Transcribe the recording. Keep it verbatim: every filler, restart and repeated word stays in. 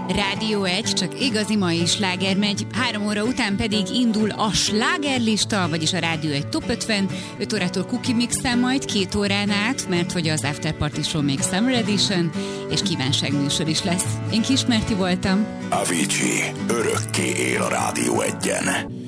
Rádió egy, csak igazi mai sláger megy. Három óra után pedig indul a slágerlista, vagyis a Rádió egy Top ötven. Öt órától Cookie Mix-el majd két órán át, mert hogy az After Party Show még Summer Edition, és kívánságműsor is lesz. Én Kis Merti voltam. Avicii örökké él a Rádió egyen.